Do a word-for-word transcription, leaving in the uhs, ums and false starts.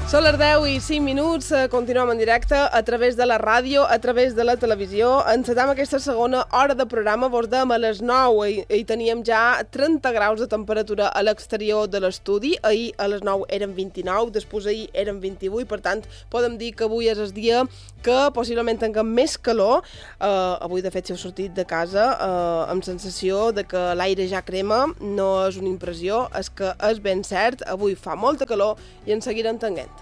Són les deu i cinc minuts, continuem en directe a través de la ràdio, a través de la televisió. Encetem aquesta segona hora de programa, vos dèiem a les nou i, i teníem ja trenta graus de temperatura a l'exterior de l'estudi. Ahir a les nou eren vint-i-nou, després ahir eren vint-i-vuit, per tant podem dir que avui és el dia que possiblement tinguem més calor. Uh, avui de fet si heu sortit de casa uh, amb sensació de que l'aire ja crema, no és una impressió, és que és ben cert, avui fa molta calor i en seguirem tenint.